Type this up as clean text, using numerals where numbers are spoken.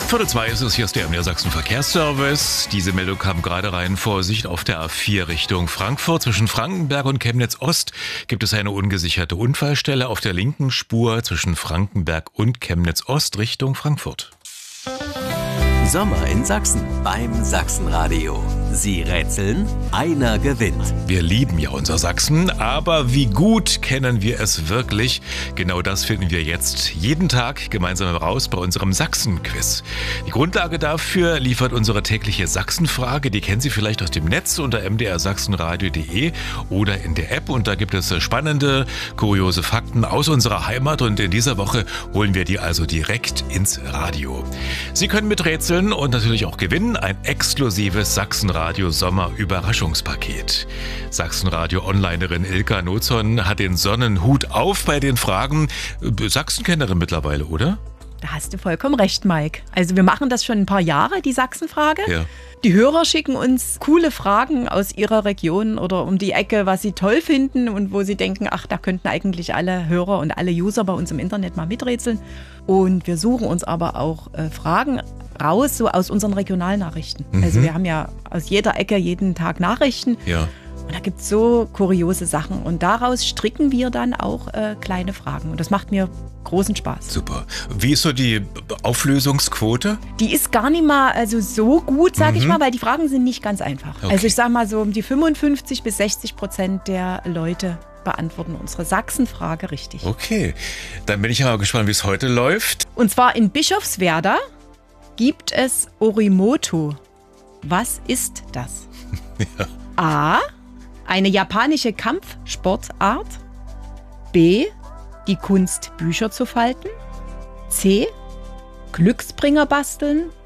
2 ist es, hier ist der MDR Sachsen Verkehrsservice. Diese Meldung kam gerade rein. Vorsicht auf der A4 Richtung Frankfurt. Zwischen Frankenberg und Chemnitz Ost gibt es eine ungesicherte Unfallstelle auf der linken Spur zwischen Frankenberg und Chemnitz Ost Richtung Frankfurt. Sommer in Sachsen beim Sachsenradio. Sie rätseln, einer gewinnt. Wir lieben ja unser Sachsen, aber wie gut kennen wir es wirklich? Genau das finden wir jetzt jeden Tag gemeinsam heraus bei unserem Sachsen-Quiz. Die Grundlage dafür liefert unsere tägliche Sachsenfrage. Die kennen Sie vielleicht aus dem Netz unter mdrsachsenradio.de oder in der App. Und da gibt es spannende, kuriose Fakten aus unserer Heimat. Und in dieser Woche holen wir die also direkt ins Radio. Sie können miträtseln und natürlich auch gewinnen. Ein exklusives Sachsenradio-Sommer-Überraschungspaket. Sachsenradio-Onlinerin Ilka Nozon hat den Sonnenhut auf bei den Fragen. Sachsenkennerin mittlerweile, oder? Da hast du vollkommen recht, Mike. Also wir machen das schon ein paar Jahre, die Sachsenfrage. Ja. Die Hörer schicken uns coole Fragen aus ihrer Region oder um die Ecke, was sie toll finden und wo sie denken, ach, da könnten eigentlich alle Hörer und alle User bei uns im Internet mal miträtseln. Und wir suchen uns aber auch Fragen raus, so aus unseren Regionalnachrichten. Also wir haben ja aus jeder Ecke jeden Tag Nachrichten. Ja. Und da gibt es so kuriose Sachen. Und daraus stricken wir dann auch kleine Fragen. Und das macht mir großen Spaß. Super. Wie ist so die Auflösungsquote? Die ist gar nicht mal so gut, sage ich mal, weil die Fragen sind nicht ganz einfach. Okay. Also ich sage mal so, um die 55-60% der Leute beantworten unsere Sachsenfrage richtig. Okay, dann bin ich mal gespannt, wie es heute läuft. Und zwar in Bischofswerda gibt es Orimoto. Was ist das? Ja. A. Eine japanische Kampfsportart. B. Die Kunst, Bücher zu falten. C. Glücksbringer basteln.